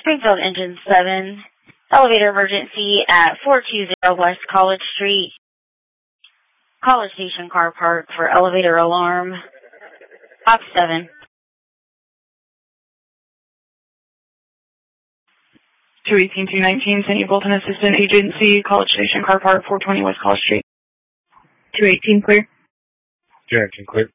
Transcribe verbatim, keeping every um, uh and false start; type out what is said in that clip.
Springfield Engine seven, elevator emergency at four two zero West College Street. College Station car park for elevator alarm. Box seven. two eighteen two nineteen, Sandy Bolton Assistant Agency, College Station car park, four twenty West College Street. two eighteen clear. two nineteen clear.